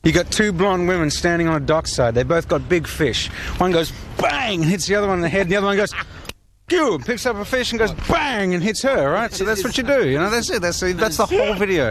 You got two blonde women standing on a dockside. They both got big fish. One goes bang and hits the other one in the head. And the other one goes you, picks up a fish and goes bang and hits her. Right. So that's what you do. You know. That's it. That's the whole video.